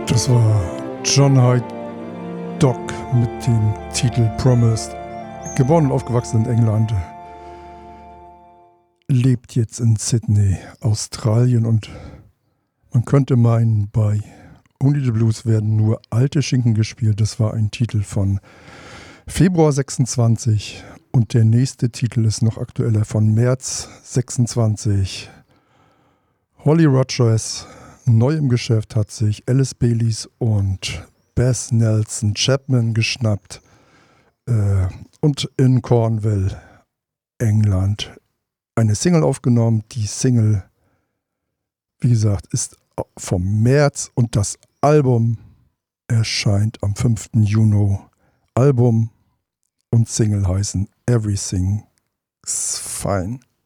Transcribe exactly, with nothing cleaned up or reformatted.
Das war John Hyde Doc mit dem Titel Promised. Geboren und aufgewachsen in England, lebt jetzt in Sydney, Australien, und man könnte meinen, bei Only the Blues werden nur alte Schinken gespielt. Das war ein Titel von Februar sechsundzwanzig und der nächste Titel ist noch aktueller, von März sechsundzwanzig. Holly Rogers, neu im Geschäft, hat sich Alice Baileys und Bess Nelson Chapman geschnappt äh, und in Cornwall, England, eine Single aufgenommen. Die Single, wie gesagt, ist vom März und das Album erscheint am fünften Juni. Album und Single heißen Everything's Fine.